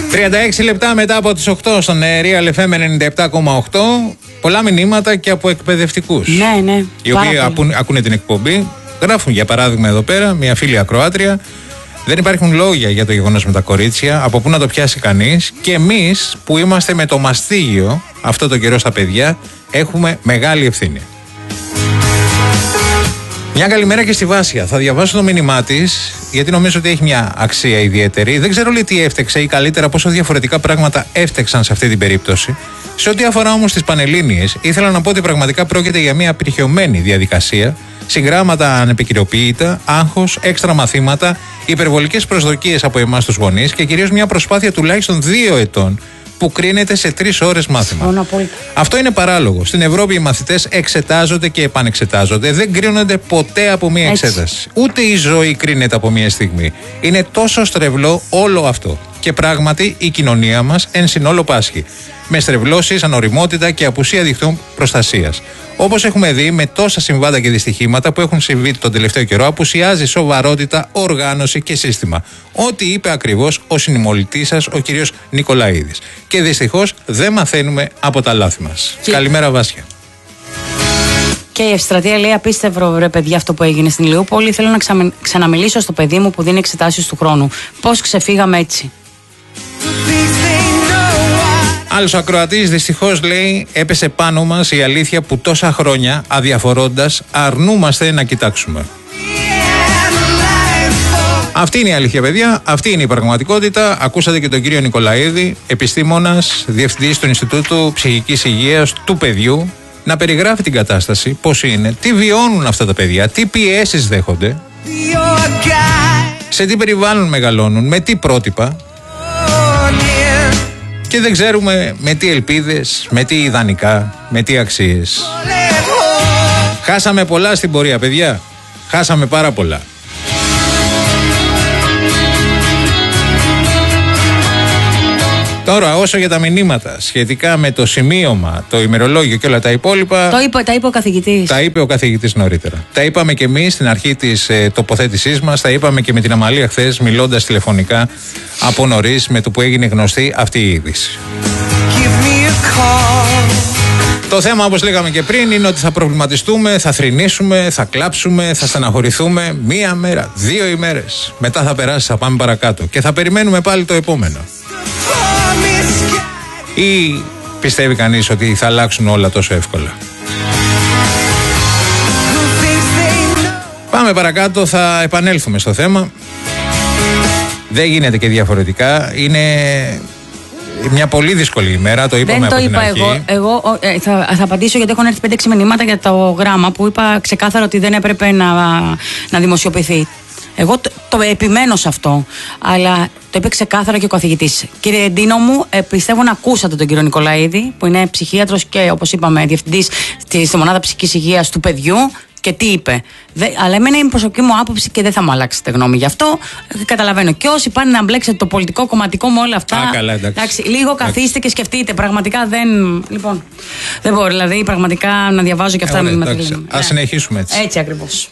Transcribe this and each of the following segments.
36 λεπτά μετά από τις 8 στον Real FM 97,8. Πολλά μηνύματα και από εκπαιδευτικούς. Ναι. Οι οποίοι ακούνε την εκπομπή. Γράφουν για παράδειγμα εδώ πέρα μια φίλη ακροάτρια. Δεν υπάρχουν λόγια για το γεγονός με τα κορίτσια. Από πού να το πιάσει κανείς. Και εμείς που είμαστε με το μαστίγιο αυτό το καιρό στα παιδιά έχουμε μεγάλη ευθύνη. Μια καλημέρα και στη Βάσια. Θα διαβάσω το μήνυμά της, γιατί νομίζω ότι έχει μια αξία ιδιαίτερη. Δεν ξέρω λέει τι έφτεξε ή καλύτερα πόσο διαφορετικά πράγματα έφτεξαν σε αυτή την περίπτωση. Σε ό,τι αφορά όμως τις Πανελλήνιες, ήθελα να πω ότι πραγματικά πρόκειται για μια απειρχαιωμένη διαδικασία. Συγγράμματα ανεπικαιροποίητα, άγχος, έξτρα μαθήματα, υπερβολικές προσδοκίες από εμάς τους γονείς και κυρίως μια προσπάθεια τουλάχιστον 2 ετών που κρίνεται σε 3 ώρες μάθημα. Αυτό είναι παράλογο. Στην Ευρώπη οι μαθητές εξετάζονται και επανεξετάζονται. Δεν κρίνονται ποτέ από μία εξέταση. Ούτε η ζωή κρίνεται από μία στιγμή. Είναι τόσο στρεβλό όλο αυτό. Και πράγματι η κοινωνία μας εν συνόλο πάσχει. Με στρεβλώσεις, ανοριμότητα και απουσία δικτύων προστασίας. Όπως έχουμε δει με τόσα συμβάντα και δυστυχήματα που έχουν συμβεί τον τελευταίο καιρό, απουσιάζει σοβαρότητα, οργάνωση και σύστημα. Ό,τι είπε ακριβώς ο συνημολητής σας, ο κύριος Νικολαίδης. Και δυστυχώς δεν μαθαίνουμε από τα λάθη μας. Καλημέρα, Βάσια. Και η Ευστρατεία λέει: απίστευτο ρε παιδιά αυτό που έγινε στην Ηλιούπολη. Θέλω να ξαναμιλήσω στο παιδί μου που δίνει εξετάσεις του χρόνου. Πώς ξεφύγαμε έτσι. Άλλος ακροατής δυστυχώς λέει: έπεσε πάνω μας η αλήθεια που τόσα χρόνια αδιαφορώντας αρνούμαστε να κοιτάξουμε. Αυτή είναι η αλήθεια, παιδιά. Αυτή είναι η πραγματικότητα. Ακούσατε και τον κύριο Νικολαίδη, επιστήμονας, διευθυντής του Ινστιτούτου Ψυχικής Υγείας του Παιδιού, να περιγράφει την κατάσταση, πώς είναι, τι βιώνουν αυτά τα παιδιά, τι πιέσεις δέχονται, σε τι περιβάλλον μεγαλώνουν, με τι πρότυπα. Και δεν ξέρουμε με τι ελπίδες, με τι ιδανικά, με τι αξίες. Χάσαμε πολλά στην πορεία, παιδιά. Χάσαμε πάρα πολλά. Τώρα, όσο για τα μηνύματα σχετικά με το σημείωμα, το ημερολόγιο και όλα τα υπόλοιπα. Τα είπε ο καθηγητής. Τα είπε ο καθηγητής νωρίτερα. Τα είπαμε και εμείς στην αρχή της τοποθέτησής μας. Τα είπαμε και με την Αμαλία χθες, μιλώντας τηλεφωνικά από νωρίς, με το που έγινε γνωστή αυτή η είδηση. Το θέμα, όπως λέγαμε και πριν, είναι ότι θα προβληματιστούμε, θα θρηνήσουμε, θα κλάψουμε, θα στεναχωρηθούμε 1 μέρα, 2 ημέρες. Μετά θα περάσει, θα πάμε παρακάτω και θα περιμένουμε πάλι το επόμενο. Ή πιστεύει κανείς ότι θα αλλάξουν όλα τόσο εύκολα? Πάμε παρακάτω, θα επανέλθουμε στο θέμα. Δεν γίνεται και διαφορετικά. Είναι μια πολύ δύσκολη ημέρα, το είπαμε από την αρχή. Εγώ θα απαντήσω, γιατί έχουν έρθει 5-6 μηνύματα για το γράμμα που είπα ξεκάθαρα ότι δεν έπρεπε να δημοσιοποιηθεί. Εγώ το επιμένω σε αυτό, αλλά το είπε ξεκάθαρα και ο καθηγητής. Κύριε Ντίνο μου, πιστεύω να ακούσατε τον κύριο Νικολαίδη, που είναι ψυχίατρος και, όπως είπαμε, διευθυντής στη μονάδα ψυχικής υγείας του παιδιού. Και τι είπε. Αλλά εμένα είναι η προσωπική μου άποψη και δεν θα μου αλλάξετε γνώμη γι' αυτό. Καταλαβαίνω. Και όσοι πάνε να μπλέξετε το πολιτικό, κομματικό με όλα αυτά. Καλά, εντάξει. Λίγο καθίστε και σκεφτείτε. Πραγματικά δεν. Λοιπόν, δεν μπορώ δηλαδή πραγματικά να διαβάζω και αυτά. Ας συνεχίσουμε έτσι. Έτσι ακριβώς.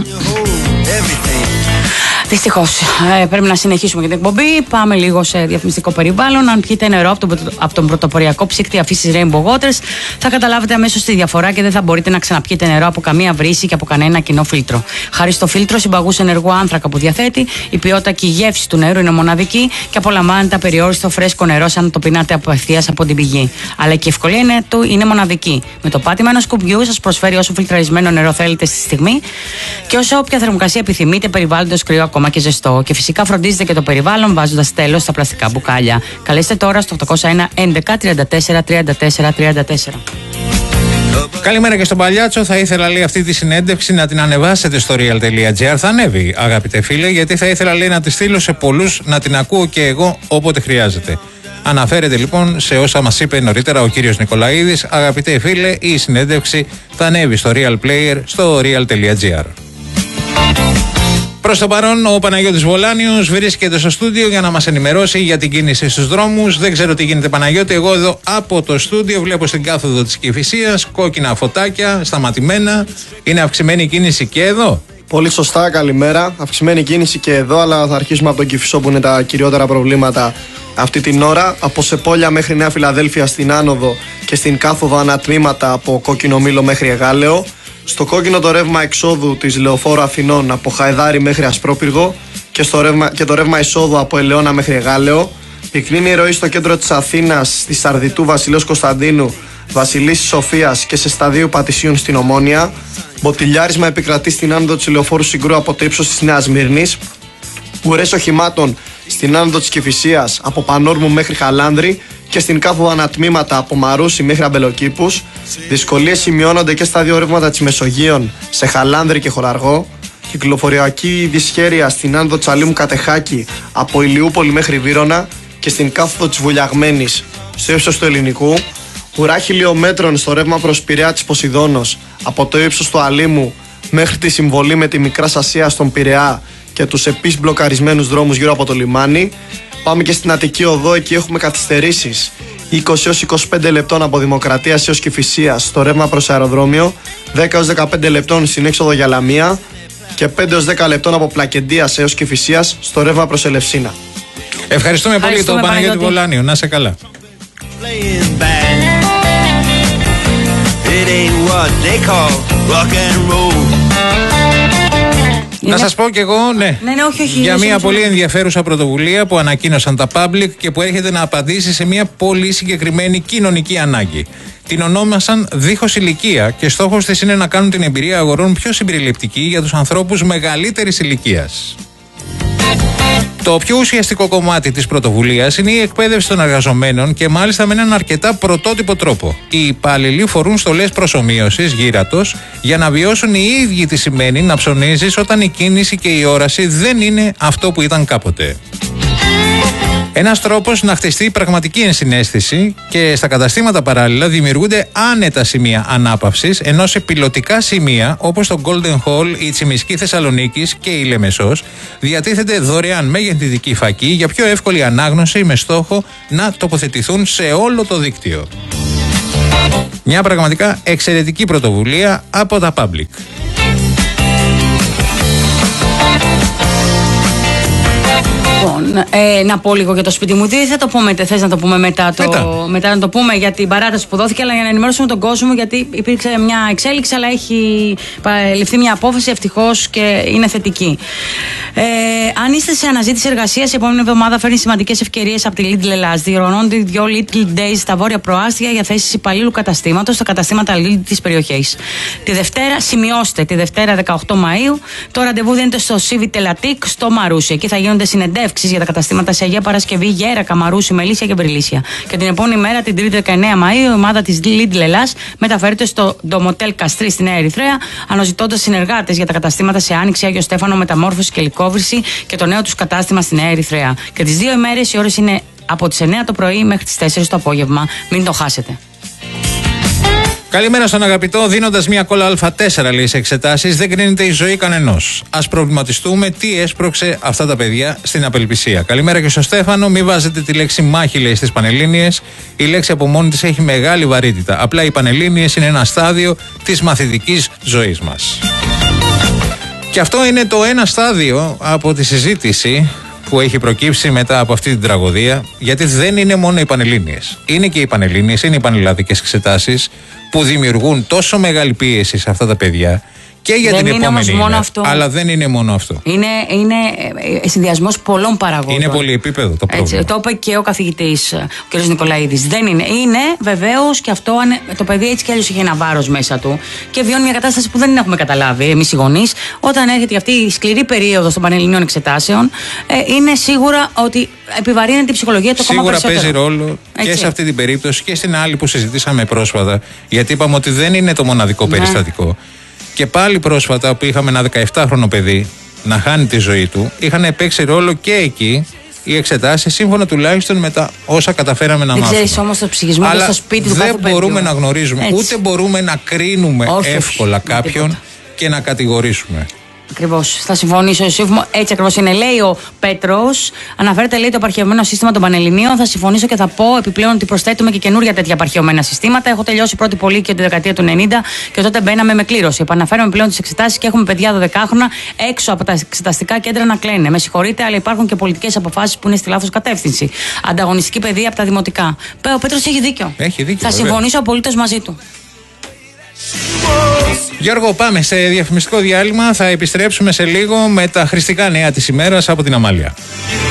Δυστυχώς πρέπει να συνεχίσουμε για την εκπομπή. Πάμε λίγο σε διαφημιστικό περιβάλλον. Αν πιείτε νερό από τον πρωτοποριακό ψύκτη αφήσης Rainbow Waters, θα καταλάβετε αμέσως τη διαφορά και δεν θα μπορείτε να ξαναπιείτε νερό από καμία βρύση και από κανένα κοινό φίλτρο. Χάρη στο φίλτρο συμπαγούς ενεργού άνθρακα που διαθέτει, η ποιότητα και η γεύση του νερού είναι μοναδική και απολαμβάνετε απεριόριστο φρέσκο νερό σαν να το πίνατε απευθείας από την πηγή. Αλλά και η ευκολία του είναι μοναδική. Με το πάτημα ενός κουμπιού σας προσφέρει όσο φιλτραρισμένο νερό θέλετε στη στιγμή και όσο όποια θερμοκρασία επιθυμείτε, περιβάλλοντος κρύο ακόμα και ζεστό. Και φυσικά φροντίζετε και το περιβάλλον βάζοντας τέλος στα πλαστικά μπουκάλια. Καλέστε τώρα στο 801 11 34 34 34. Καλημέρα και στον Παλιάτσο. Θα ήθελα, λέει, αυτή τη συνέντευξη να την ανεβάσετε στο real.gr. Θα ανέβει, αγαπητέ φίλε, γιατί θα ήθελα, λέει, να τη στείλω σε πολλούς, να την ακούω και εγώ όποτε χρειάζεται. Αναφέρεται λοιπόν σε όσα μας είπε νωρίτερα ο κύριος Νικολαίδης. Αγαπητέ φίλε, η συνέντευξη θα ανέβει στο Real Player στο real.gr. Προς το παρόν, ο Παναγιώτης Βολάνιος βρίσκεται στο στούντιο για να μας ενημερώσει για την κίνηση στους δρόμους. Δεν ξέρω τι γίνεται, Παναγιώτη. Εγώ εδώ από το στούντιο βλέπω στην κάθοδο της Κηφισίας κόκκινα φωτάκια, σταματημένα. Είναι αυξημένη η κίνηση και εδώ. Πολύ σωστά, καλημέρα. Αυξημένη κίνηση και εδώ, αλλά θα αρχίσουμε από τον Κηφισό που είναι τα κυριότερα προβλήματα αυτή την ώρα. Από Σεπόλια μέχρι Νέα Φιλαδέλφια στην άνοδο και στην κάθοδο ανατμήματα από Κόκκινο Μήλο μέχρι Εγάλεο. Στο κόκκινο το ρεύμα εξόδου της Λεωφόρου Αθηνών από Χαϊδάρι μέχρι Ασπρόπυργο και το ρεύμα εισόδου από Ελαιώνα μέχρι Εγάλεο. Πυκνή η ροή στο κέντρο της Αθήνας, στη Σαρδιτού Βασιλέως Κωνσταντίνου, Βασιλίσσης Σοφίας και σε σταδίου Πατησίων στην Ομόνια. Μποτιλιάρισμα επικρατεί στην άνοδο της Λεωφόρου Συγκρού από το ύψος της Νέας Μύρνης. Ουρές οχημάτων στην άνοδο της Κηφισίας από Πανόρμου μέχρι Χαλάνδρη και στην κάθοδο ανατμήματα από Μαρούσι μέχρι Αμπελοκήπους. Δυσκολίες σημειώνονται και στα δύο ρεύματα της Μεσογείων σε Χαλάνδρη και Χωραργό. Κυκλοφοριακή δυσχέρεια στην άνοδο Τσαλίμου Κατεχάκη από Ηλιούπολη μέχρι Βύρωνα και στην κάθοδο της Βουλιαγμένης στο ύψος του Ελληνικού. Ουρά χιλιόμετρων στο ρεύμα προς Πειραιά της Ποσειδώνος από το ύψος του Αλήμου μέχρι τη συμβολή με τη Μικρά Ασία στον Πειραιά και τους επίσης μπλοκαρισμένους δρόμους γύρω από το λιμάνι. Πάμε και στην Αττική Οδό, εκεί έχουμε καθυστερήσεις 20-25 λεπτών από Δημοκρατίας έως Κηφισίας στο ρεύμα προς αεροδρόμιο, 10-15 λεπτών στην έξοδο για Λαμία και 5-10 λεπτών από Πλακεντίας έως Κηφισίας στο ρεύμα προς Ελευσίνα. Ευχαριστούμε πολύ τον Παναγιώτη Βολάνιο. Να σε καλά. Να σας πω κι εγώ, όχι, για μια πολύ ενδιαφέρουσα πρωτοβουλία που ανακοίνωσαν τα Public και που έρχεται να απαντήσει σε μια πολύ συγκεκριμένη κοινωνική ανάγκη. Την ονόμασαν Δίχως Ηλικία και στόχος της είναι να κάνουν την εμπειρία αγορών πιο συμπεριληπτική για τους ανθρώπους μεγαλύτερης ηλικίας. Το πιο ουσιαστικό κομμάτι της πρωτοβουλίας είναι η εκπαίδευση των εργαζομένων και μάλιστα με έναν αρκετά πρωτότυπο τρόπο. Οι υπάλληλοι φορούν στολές προσομοίωσης γύρατος για να βιώσουν οι ίδιοι τι σημαίνει να ψωνίζεις όταν η κίνηση και η όραση δεν είναι αυτό που ήταν κάποτε. Ένας τρόπος να χτιστεί πραγματική ενσυναίσθηση και στα καταστήματα παράλληλα δημιουργούνται άνετα σημεία ανάπαυσης, ενώ σε πιλωτικά σημεία όπως το Golden Hall, η Τσιμισκή Θεσσαλονίκης και η Λεμεσός διατίθεται δωρεάν μεγεθυντική φακή για πιο εύκολη ανάγνωση με στόχο να τοποθετηθούν σε όλο το δίκτυο. Μια πραγματικά εξαιρετική πρωτοβουλία από τα Public. Να πω λίγο για το σπίτι μου. Τι θα το πούμε, θες να το πούμε μετά να το πούμε για την παράταση που δόθηκε, αλλά για να ενημερώσουμε τον κόσμο, γιατί υπήρξε μια εξέλιξη, αλλά έχει ληφθεί μια απόφαση ευτυχώς και είναι θετική. Αν είστε σε αναζήτηση εργασίας, η επόμενη εβδομάδα φέρνει σημαντικές ευκαιρίες από τη Lidl Ελλάς. Διοργανώνονται 2 Lidl Days στα βόρεια προάστια για θέσεις υπαλλήλου καταστήματος στα καταστήματα Lidl της περιοχής. Τη Δευτέρα, σημειώστε, τη Δευτέρα 18 Μαΐου, το ραντεβού δίνεται στο Civi Telatik στο Μαρούσι. Εκεί θα γίνονται συνεντεύξεις για τα καταστήματα σε Αγία Παρασκευή, Γέρακα, Μαρούσι, Μελίσια και Βρυλίσια. Και την επόμενη μέρα, την Τρίτη 19 Μαΐου, η ομάδα της Lidl Ελλάς μεταφέρεται στο Ντομοτέλ Καστρί στη Νέα Ερυθρέα, αναζητώντας συνεργάτες για τα καταστήματα σε Άνοιξη, Άγιο Στέφανο, Μεταμόρφωση και Λυκόβρηση και το νέο τους κατάστημα στη Νέα Ερυθρέα. Και τις 2 ημέρες οι ώρες είναι από τις 9 το πρωί μέχρι τις 4 το απόγευμα. Μην το χάσετε. Καλημέρα στον αγαπητό. Δίνοντας μια κόλλα Α4 λέει σε εξετάσεις, δεν κρίνεται η ζωή κανενός. Ας προβληματιστούμε τι έσπρωξε αυτά τα παιδιά στην απελπισία. Καλημέρα και στο Στέφανο. Μην βάζετε τη λέξη μάχη, λέει, στις Πανελλήνιες. Η λέξη από μόνη της έχει μεγάλη βαρύτητα. Απλά οι Πανελλήνιες είναι ένα στάδιο της μαθητικής ζωής μας. Και αυτό είναι το ένα στάδιο από τη συζήτηση που έχει προκύψει μετά από αυτή την τραγωδία, γιατί δεν είναι μόνο οι Πανελλήνιες. Είναι και οι Πανελλήνιες, είναι οι πανελλαδικές εξετάσεις που δημιουργούν τόσο μεγάλη πίεση σε αυτά τα παιδιά και για την επόμενη ημέρα. Αλλά δεν είναι μόνο αυτό. Είναι συνδυασμός πολλών παραγόντων. Είναι πολυεπίπεδο το πρόβλημα. Έτσι, το είπε και ο καθηγητής, ο κ. Νικολαίδης. Δεν είναι. Είναι βεβαίως και αυτό, το παιδί έτσι κι αλλιώς έχει ένα βάρος μέσα του και βιώνει μια κατάσταση που δεν έχουμε καταλάβει εμείς οι γονείς. Όταν έρχεται αυτή η σκληρή περίοδος των Πανελληνίων εξετάσεων, είναι σίγουρα ότι επιβαρύνεται η ψυχολογία του ακόμα περισσότερο. Σίγουρα παίζει ρόλο και σε αυτή την περίπτωση και στην άλλη που συζητήσαμε πρόσφατα, γιατί είπαμε ότι δεν είναι το μοναδικό περιστατικό. Και πάλι πρόσφατα που είχαμε ένα 17χρονο παιδί να χάνει τη ζωή του, είχαν παίξει ρόλο και εκεί οι εξετάσεις, σύμφωνα τουλάχιστον με τα όσα καταφέραμε να μάθουμε. Δεν ξέρεις όμως το ψυχισμό και στο σπίτι του κάθε παιδιού. Δεν μπορούμε να γνωρίζουμε, ούτε μπορούμε να κρίνουμε εύκολα κάποιον και να κατηγορήσουμε. Ακριβώς. Θα συμφωνήσω, Ιωσήφ μου. Έτσι ακριβώς είναι. Λέει ο Πέτρος, αναφέρεται λέει το απαρχαιωμένο σύστημα των Πανελληνίων. Θα συμφωνήσω και θα πω επιπλέον ότι προσθέτουμε και καινούργια τέτοια απαρχαιωμένα συστήματα. Έχω τελειώσει πρώτη πολύκειο τη δεκαετία του 90 και τότε μπαίναμε με κλήρωση. Επαναφέραμε πλέον τις εξετάσεις και έχουμε παιδιά 12χρονα έξω από τα εξεταστικά κέντρα να κλαίνε. Με συγχωρείτε, αλλά υπάρχουν και πολιτικές αποφάσεις που είναι στη λάθος κατεύθυνση. Ανταγωνιστική παιδεία από τα δημοτικά. Ο Πέτρος έχει δίκιο. Θα συμφωνήσω απολύτως μαζί του. Γιώργο, πάμε σε διαφημιστικό διάλειμμα. Θα επιστρέψουμε σε λίγο με τα χρηστικά νέα της ημέρας από την Αμάλια.